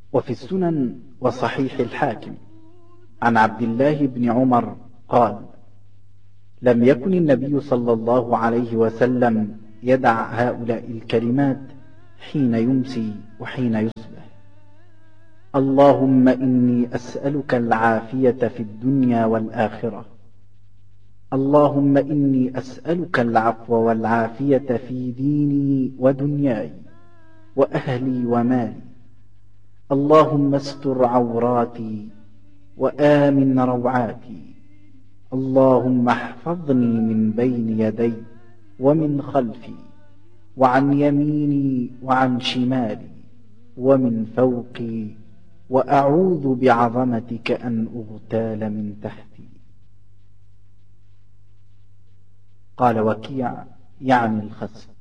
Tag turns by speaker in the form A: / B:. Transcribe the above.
A: وفي السنن وصحيح الحاكم عن عبد الله بن عمر قال: لم يكن النبي صلى الله عليه وسلم يدع هؤلاء الكلمات حين يمسي وحين يصبح: اللهم إني أسألك العافية في الدنيا والآخرة، اللهم إني أسألك العفو والعافية في ديني ودنياي وأهلي ومالي، اللهم استر عوراتي وآمن روعاتي، اللهم احفظني من بين يدي ومن خلفي وعن يميني وعن شمالي ومن فوقي، وأعوذ بعظمتك أن أغتال من تحتي. قال وكيع: يعني الخسف.